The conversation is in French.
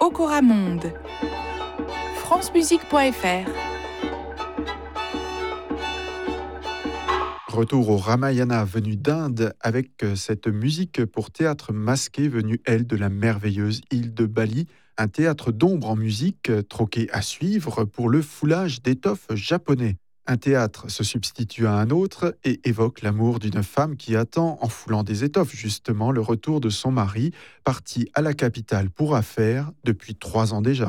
Okora Monde. francemusique.fr. Retour au Ramayana venu d'Inde avec cette musique pour théâtre masqué venue, elle, de la merveilleuse île de Bali. Un théâtre d'ombre en musique troqué à suivre pour le foulage d'étoffes japonais. Un théâtre se substitue à un autre et évoque l'amour d'une femme qui attend, en foulant des étoffes justement, le retour de son mari, parti à la capitale pour affaires depuis 3 ans déjà.